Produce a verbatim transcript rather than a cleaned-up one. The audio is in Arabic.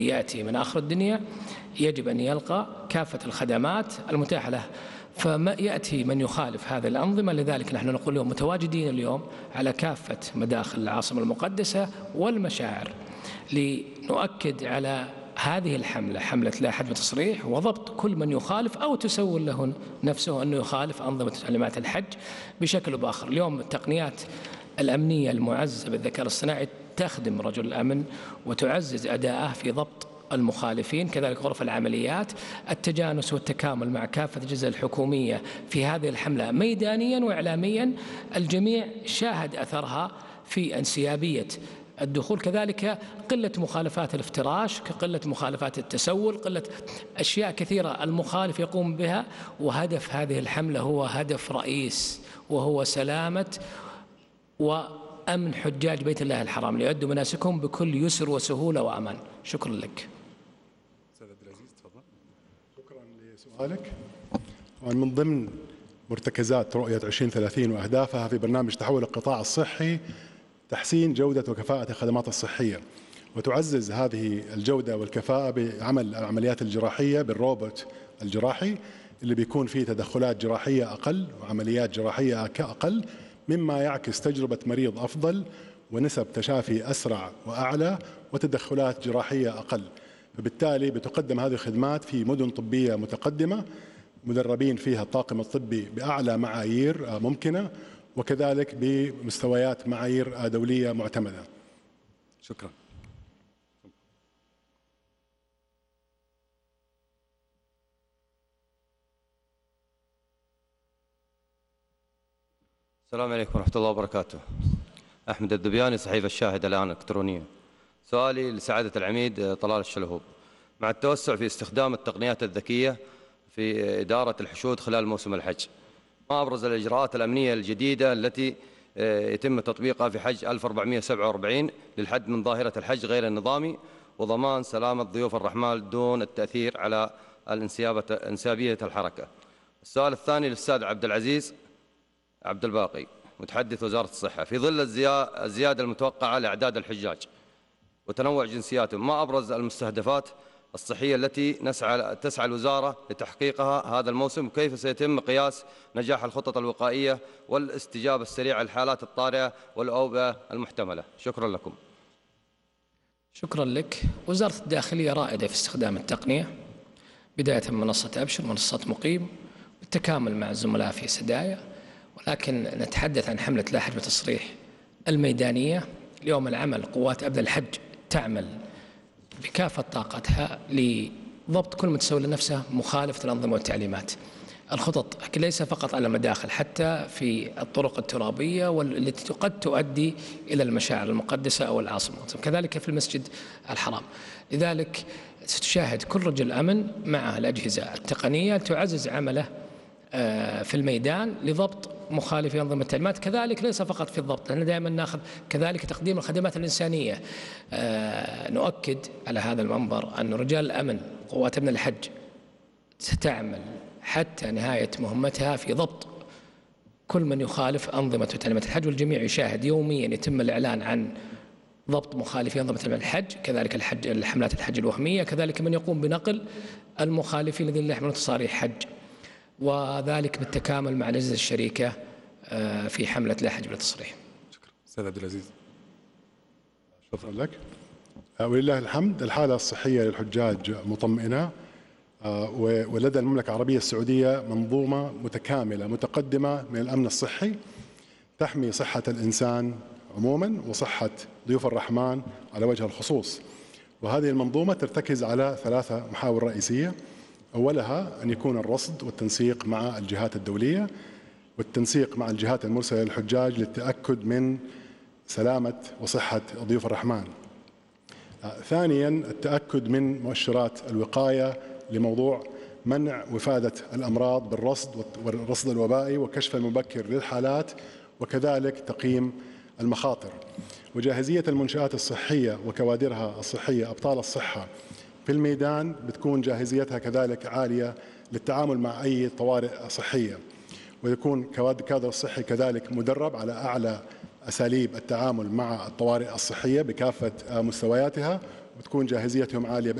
يأتي من آخر الدنيا يجب أن يلقى كافة الخدمات المتاحة له، فما يأتي من يخالف هذه الأنظمة. لذلك نحن نقول اليوم متواجدين اليوم على كافة مداخل العاصمة المقدسة والمشاعر لنؤكد على هذه الحملة، حملة لا حد بتصريح، وضبط كل من يخالف أو تسول له نفسه أنه يخالف أنظمة تعليمات الحج بشكل أو بآخر. اليوم التقنيات الأمنية المعززة بالذكاء الاصطناعي تخدم رجل الأمن وتعزز أداءه في ضبط المخالفين، كذلك غرف العمليات، التجانس والتكامل مع كافة الأجهزة الحكومية في هذه الحملة ميدانيا وإعلاميا. الجميع شاهد أثرها في انسيابية الدخول، كذلك قلة مخالفات الافتراش، قلة مخالفات التسول، قلة أشياء كثيرة المخالف يقوم بها. وهدف هذه الحملة هو هدف رئيس، وهو سلامة وأمن حجاج بيت الله الحرام ليؤدوا مناسكهم بكل يسر وسهولة وأمان. شكرا لك. شكرا لسؤالك. ومن ضمن مرتكزات رؤية عشرين ثلاثين وأهدافها في برنامج تحول القطاع الصحي تحسين جودة وكفاءة الخدمات الصحية، وتعزز هذه الجودة والكفاءة بعمل العمليات الجراحية بالروبوت الجراحي اللي بيكون فيه تدخلات جراحية أقل وعمليات جراحية أقل، مما يعكس تجربة مريض أفضل ونسب تشافي أسرع وأعلى وتدخلات جراحية أقل. فبالتالي بتقدم هذه الخدمات في مدن طبية متقدمة مدربين فيها الطاقم الطبي بأعلى معايير ممكنة، وكذلك بمستويات معايير دولية معتمدة. شكرا. السلام عليكم ورحمة الله وبركاته. أحمد الذبياني، صحيفة الشاهد الآن إلكترونية. سؤالي لسعادة العميد طلال الشلهوب: مع التوسع في استخدام التقنيات الذكية في إدارة الحشود خلال موسم الحج، ما أبرز الإجراءات الأمنية الجديدة التي يتم تطبيقها في حج ألف وأربعمئة وسبعة وأربعين للحد من ظاهرة الحج غير النظامي وضمان سلامة ضيوف الرحمن دون التأثير على انسيابية الحركة؟ السؤال الثاني للأستاذ عبد العزيز عبد الباقي، متحدث وزارة الصحة: في ظل الزيادة المتوقعة لأعداد الحجاج وتنوع جنسياتهم، ما أبرز المستهدفات الصحية التي نسعى تسعى الوزارة لتحقيقها هذا الموسم، وكيف سيتم قياس نجاح الخطط الوقائية والاستجابة السريعة للحالات الطارئة والأوبئة المحتملة؟ شكرا لكم. شكرا لك. وزارة الداخلية رائدة في استخدام التقنية، بداية من منصة أبشر، منصة مقيم، بالتكامل مع الزملاء في سدايا، ولكن نتحدث عن حملة لا حد بتصريح الميدانية. اليوم العمل قوات أبذل الحج تعمل بكافة طاقتها لضبط كل من تسوي لنفسه مخالفة الأنظمة والتعليمات. الخطط ليس فقط على المداخل، حتى في الطرق الترابية والتي قد تؤدي إلى المشاعر المقدسة أو العاصمة، كذلك في المسجد الحرام. لذلك ستشاهد كل رجل أمن مع الأجهزة التقنية تعزز عمله في الميدان لضبط مخالفي أنظمة التعليمات، كذلك ليس فقط في الضبط، لأن دائما ناخذ كذلك تقديم الخدمات الإنسانية. نؤكد على هذا المنبر أن رجال الأمن قوات أمن الحج ستعمل حتى نهاية مهمتها في ضبط كل من يخالف أنظمة وتعليمات الحج، والجميع يشاهد يوميا يتم الإعلان عن ضبط مخالفي أنظمة تعليمات الحج، كذلك الحج الحملات الحج الوهمية، كذلك من يقوم بنقل المخالفين الذين لا يحملون تصاريح حج، وذلك بالتكامل مع الأجهزة الشريكة في حملة لا حج بلا تصريح. شكرا. أستاذ عبد العزيز. شكرا لك. ولله الحمد الحالة الصحية للحجاج مطمئنة، ولدى المملكة العربية السعودية منظومة متكاملة متقدمة من الأمن الصحي تحمي صحة الإنسان عموما وصحة ضيوف الرحمن على وجه الخصوص. وهذه المنظومة ترتكز على ثلاثة محاور رئيسية: أولها أن يكون الرصد والتنسيق مع الجهات الدولية، والتنسيق مع الجهات المرسلة للحجاج للتأكد من سلامة وصحة ضيوف الرحمن. ثانيا التأكد من مؤشرات الوقاية لموضوع منع وفادة الأمراض بالرصد والرصد الوبائي وكشف المبكر للحالات، وكذلك تقييم المخاطر. وجاهزية المنشآت الصحية وكوادرها الصحية أبطال الصحة في الميدان بتكون جاهزيتها كذلك عالية للتعامل مع أي طوارئ صحية، ويكون كادر الصحي كذلك مدرب على أعلى أساليب التعامل مع الطوارئ الصحية بكافة مستوياتها، وتكون جاهزيتهم عالية